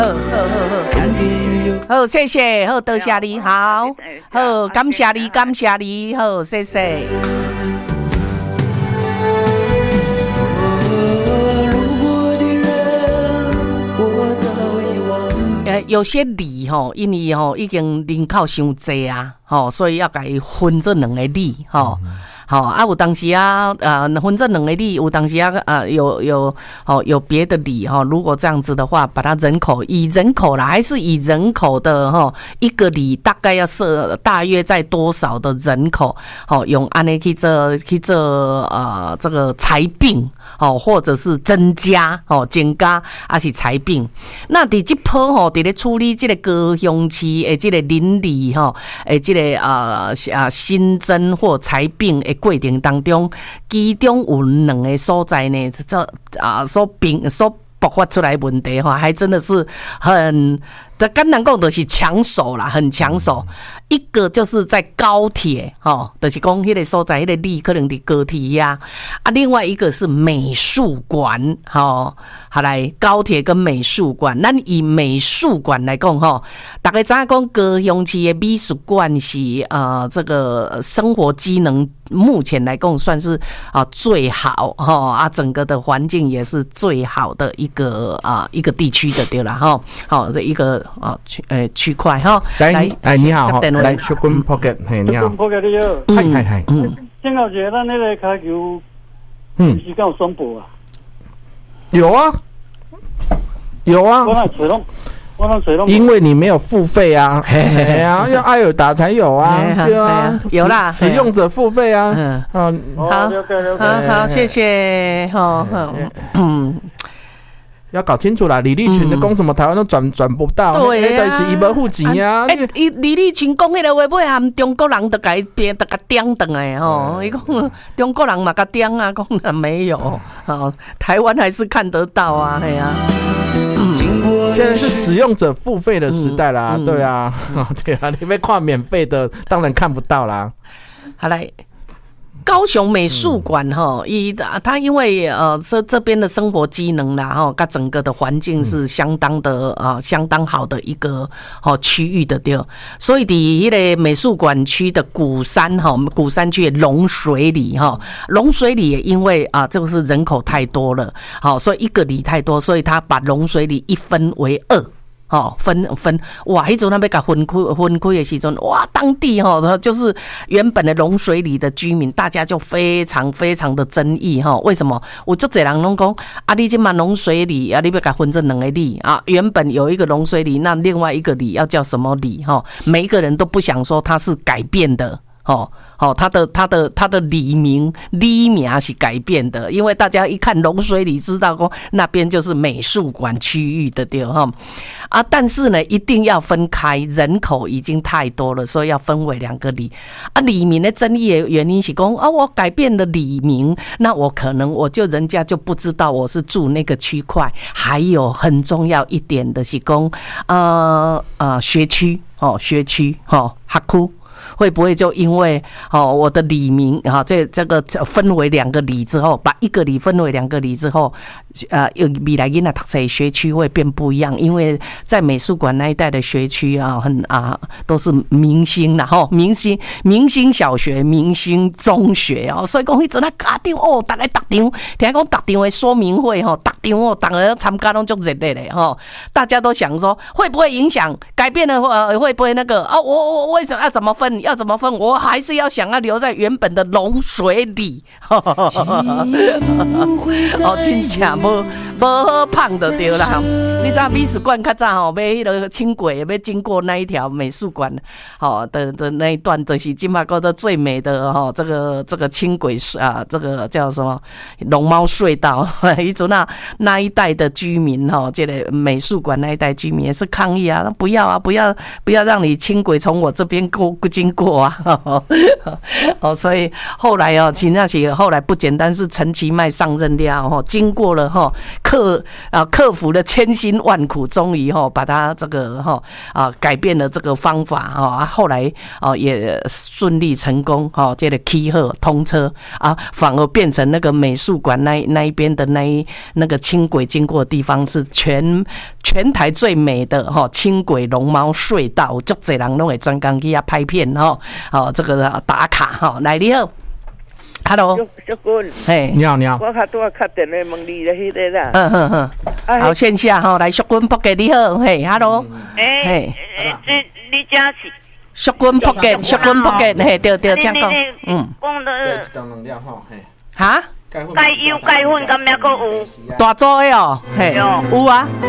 好，谢谢，好，多谢你，好，好，感谢你，感谢你，好，谢谢。有些里吼，因为吼已经人口伤济啊，吼，所以要甲伊分做两个里，吼。好啊，有当时啊，分这两个里，有当时啊，有别的里哈。如果这样子的话，把它以人口啦，还是以人口的哈，一个里大概要设大约在多少的人口？好，用安尼去做这个裁并，哦，或者是增加还是裁并？那伫这波吼，伫咧处理这个高雄市的这个邻里哈，这个新增或裁并的过程当中，其中有两个所在呢，所爆发出来问题哈，还真的是很。简单讲就是抢手啦，很抢手。一个就是在高铁，就是讲迄个所在，迄个里可能伫高铁呀。另外一个是美术馆，好来高铁跟美术馆。咱以美术馆来讲，大家知影讲高雄市的美术馆是这个生活机能目前来讲算是最好整个的环境也是最好的一个地区的对啦好的一个。区块哈， 来，你好，来小君 Pocket， 嘿，你好 ，Pocket 你好，嗨， 正好是咱那个卡球，是敢有宣布啊？ 有啊， 我那水龙， 因为你没有付费啊，要艾尔达才有啊，对啊， 有啦， 使用者付费啊， 好，谢谢， 要搞清楚啦，李立群的讲什么台湾都转不到， 对啊， 就是伊无付钱啊。 李立群讲迄个话，尾含中国人都甲点转来吼，伊讲中国人嘛甲点啊，讲没有，台湾还是看得到啊，嘿啊。 现在是使用者付费的时代啦，对啊，对啊，你被看免费的，当然看不到啦。 好来。高雄美术馆它因为这边的生活机能啦它整个的环境是相当好的一个区域的对，所以伫迄个美术馆区的鼓山区的龙水里龙水里也因为这个是人口太多了所以一个里太多，所以他把龙水里一分为二。分哇！迄阵要甲分开的时阵，哇，当地就是原本的龙水里的居民，大家就非常非常的争议为什么？有足侪人拢讲你这嘛龙水里你要甲分这两个里原本有一个龙水里，那另外一个里要叫什么里每一个人都不想说它是改变的。他的里名是改变的，因为大家一看龙水里知道说那边就是美术馆区域的对但是呢一定要分开，人口已经太多了，所以要分为两个里里名的争议的原因是说我改变了里名，那我可能人家就不知道我是住那个区块，还有很重要一点的是说学区学区学区会不会就因为我的里名这个分为两个里之后，把一个里分为两个里之后，未来囡仔读册学区会变不一样？因为在美术馆那一带的学区都是明星啦明星小学、明星中学所以讲迄阵家长大家逐场听讲逐场的说明会逐场大家参加拢足热烈的大家都想说会不会影响改变了会不会那个我为什么要怎么分？要怎么分？我还是要想要留在原本的龙水里。真正无好胖的对啦。你知道美术馆较早要迄个轻轨要经过那一条美术馆的那一段，就是今嘛叫做最美的这个轻轨这个叫什么龙猫隧道。以前那一带的居民这个美术馆那一带居民也是抗议不要让你轻轨从我这边经经过啊，哦，所以后来哦，其实那些后来不简单，是陈其迈上任了哈，经过了哈克服了千辛万苦，终于哈把他这个改变了这个方法哈，后来也顺利成功哈，这个起好通车啊，反而变成那个美术馆那一边的那个轻轨经过的地方是全台最美的哈轻轨龙猫隧道，足侪人拢会专工去遐拍片哈，这个打卡哈，来你好。Hello， 小君， 嘿， 你好， 我较多敲电话问你的迄个啦。 好，线下哈，来淑君扑给你好，嘿 ，Hello， 嘿，你家是淑君扑给，嘿，对，这样讲， 讲的哈， 钙油钙粉，敢咩个有？ 大组的哦，嘿，有啊。